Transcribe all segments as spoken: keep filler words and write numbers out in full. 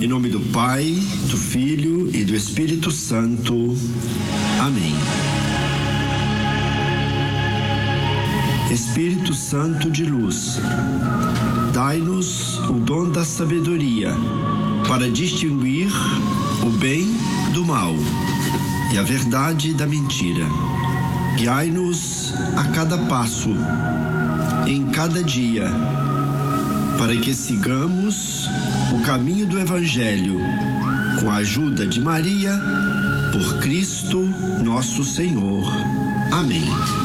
Em nome do Pai, do Filho e do Espírito Santo. Amém. Espírito Santo de luz, dai-nos o dom da sabedoria para distinguir o bem do mal e a verdade da mentira. Guiai-nos a cada passo, em cada dia, para que sigamos o caminho do Evangelho, com a ajuda de Maria, por Cristo nosso Senhor. Amém.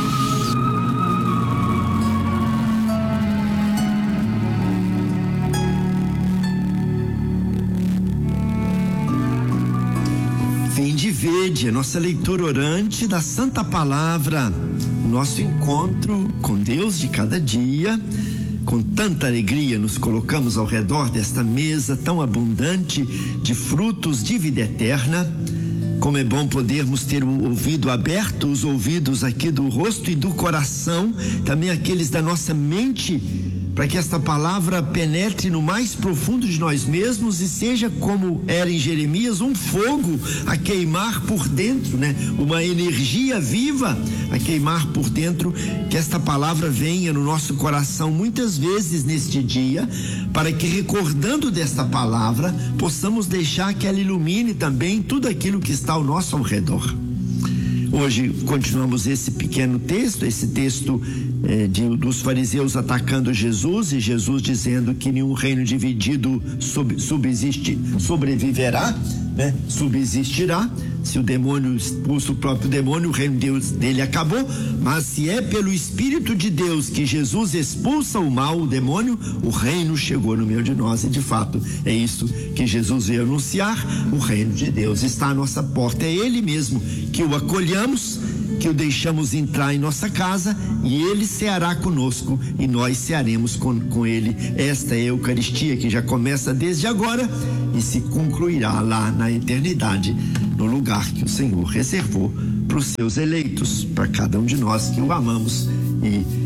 Vinde vede a nossa leitura orante da Santa Palavra, nosso encontro com Deus de cada dia. Com tanta alegria nos colocamos ao redor desta mesa tão abundante de frutos de vida eterna. Como é bom podermos ter o ouvido aberto, os ouvidos aqui do rosto e do coração, também aqueles da nossa mente, para que esta palavra penetre no mais profundo de nós mesmos e seja, como era em Jeremias, um fogo a queimar por dentro, né? Uma energia viva a queimar por dentro, que esta palavra venha no nosso coração muitas vezes neste dia, para que, recordando desta palavra, possamos deixar que ela ilumine também tudo aquilo que está ao nosso ao redor. Hoje continuamos esse pequeno texto, esse texto eh, de, dos fariseus atacando Jesus, e Jesus dizendo que nenhum reino dividido sub, subsiste, sobreviverá, né? Subsistirá. Se o demônio expulsa o próprio demônio, o reino de Deus dele acabou. Mas se é pelo Espírito de Deus que Jesus expulsa o mal, o demônio, o reino chegou no meio de nós. E de fato é isso que Jesus veio anunciar. O reino de Deus está à nossa porta. É Ele mesmo que o acolhamos, que o deixamos entrar em nossa casa, e Ele ceará conosco e nós cearemos com, com Ele. Esta é a Eucaristia que já começa desde agora e se concluirá lá na eternidade, no lugar que o Senhor reservou para os seus eleitos, para cada um de nós que o amamos e,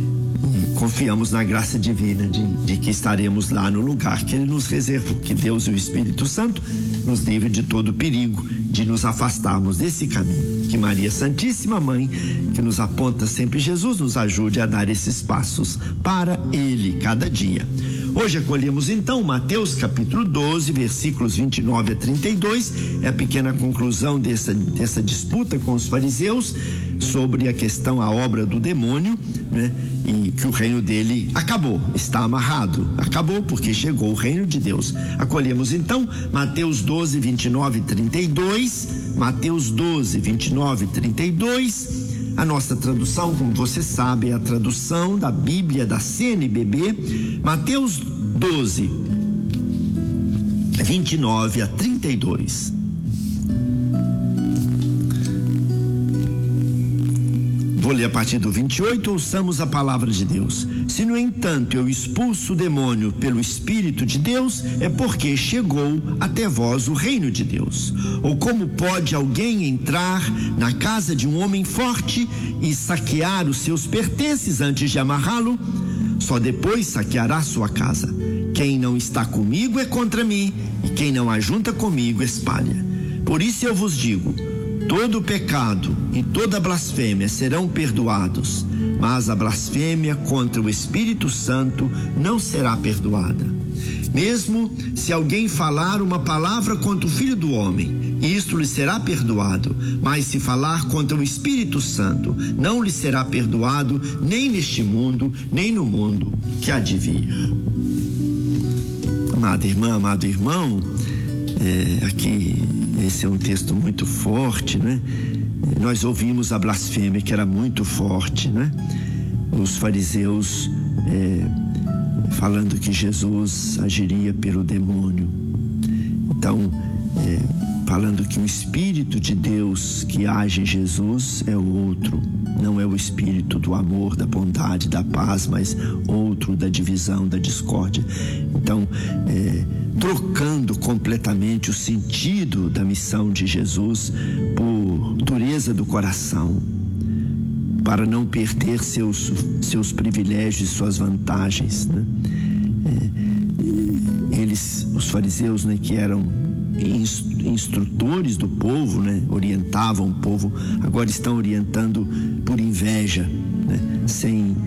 e confiamos na graça divina de, de que estaremos lá no lugar que Ele nos reservou. Que Deus e o Espírito Santo nos livre de todo perigo de nos afastarmos desse caminho. Que Maria Santíssima Mãe, que nos aponta sempre Jesus, nos ajude a dar esses passos para Ele cada dia. Hoje acolhemos então Mateus capítulo doze, versículos vinte e nove a trinta e dois, é a pequena conclusão dessa, dessa disputa com os fariseus sobre a questão, a obra do demônio, né? E que o reino dele acabou, está amarrado, acabou porque chegou o reino de Deus. Acolhemos então Mateus doze, vinte e nove e trinta e dois, Mateus doze, vinte e nove e trinta e dois. A nossa tradução, como você sabe, é a tradução da Bíblia da C N B B, Mateus doze, vinte e nove a trinta e dois. Vou ler a partir do vinte e oito, ouçamos a palavra de Deus. Se, no entanto, eu expulso o demônio pelo Espírito de Deus, é porque chegou até vós o reino de Deus. Ou como pode alguém entrar na casa de um homem forte e saquear os seus pertences antes de amarrá-lo? Só depois saqueará sua casa. Quem não está comigo é contra mim, e quem não ajunta comigo espalha. Por isso eu vos digo, todo pecado e toda blasfêmia serão perdoados, mas a blasfêmia contra o Espírito Santo não será perdoada. Mesmo se alguém falar uma palavra contra o Filho do Homem, isto lhe será perdoado, mas se falar contra o Espírito Santo, não lhe será perdoado, nem neste mundo, nem no mundo que há de vir. Amada irmã, amado irmão, é, aqui esse é um texto muito forte, né? Nós ouvimos a blasfêmia, que era muito forte, né? Os fariseus é, falando que Jesus agiria pelo demônio. Então, é, falando que o Espírito de Deus que age em Jesus é outro, não é o Espírito do amor, da bondade, da paz, mas outro da divisão, da discórdia. Então, é, trocando completamente o sentido da missão de Jesus por dureza do coração, para não perder seus, seus privilégios e suas vantagens, né? É, ele aqueles, os fariseus, né, que eram instrutores do povo, né, orientavam o povo, agora estão orientando por inveja, né, sem,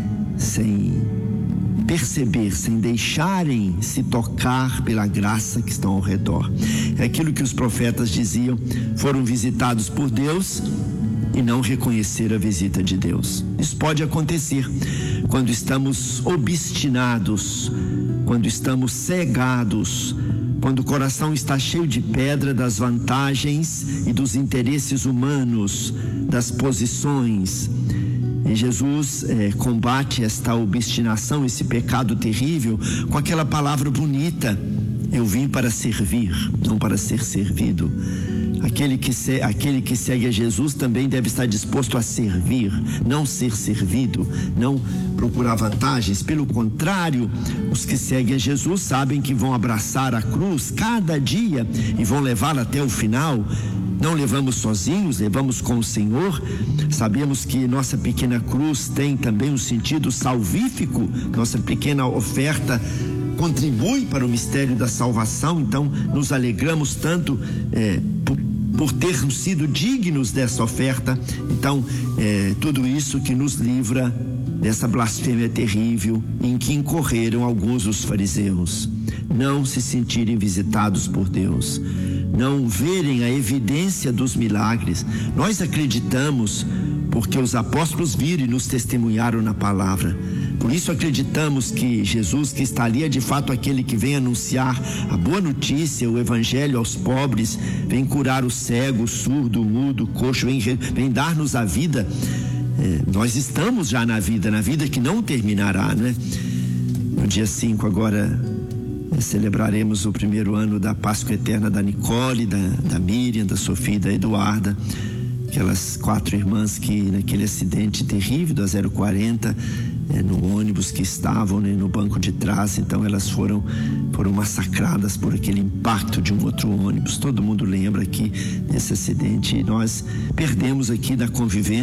sem perceber, sem deixarem se tocar pela graça que estão ao redor. É aquilo que os profetas diziam: foram visitados por Deus e não reconhecer a visita de Deus. Isso pode acontecer quando estamos obstinados, quando estamos cegados, quando o coração está cheio de pedra das vantagens e dos interesses humanos, das posições. E Jesus é, combate esta obstinação, esse pecado terrível, com aquela palavra bonita: eu vim para servir, não para ser servido. Aquele que, se, aquele que segue a Jesus também deve estar disposto a servir, não ser servido, não procurar vantagens. Pelo contrário, os que seguem a Jesus sabem que vão abraçar a cruz cada dia e vão levá-la até o final. Não levamos sozinhos, levamos com o Senhor. Sabemos que nossa pequena cruz tem também um sentido salvífico, nossa pequena oferta contribui para o mistério da salvação. Então nos alegramos tanto é, por, por termos sido dignos dessa oferta. Então é, tudo isso que nos livra dessa blasfêmia terrível em que incorreram alguns dos fariseus: não se sentirem visitados por Deus, não verem a evidência dos milagres. Nós acreditamos porque os apóstolos viram e nos testemunharam na palavra. Por isso acreditamos que Jesus, que está ali, é de fato aquele que vem anunciar a boa notícia, o evangelho aos pobres, vem curar o cego, o surdo, o mudo, o coxo, vem, vem dar-nos a vida. É, nós estamos já na vida, na vida que não terminará, né? No dia cinco agora é, celebraremos o primeiro ano da Páscoa Eterna da Nicole, da, da Miriam, da Sofia e da Eduarda, aquelas quatro irmãs que naquele acidente terrível da zero quarenta, é, no ônibus que estavam, né, no banco de trás, então elas foram, foram massacradas por aquele impacto de um outro ônibus. Todo mundo lembra aqui desse acidente e nós perdemos aqui da convivência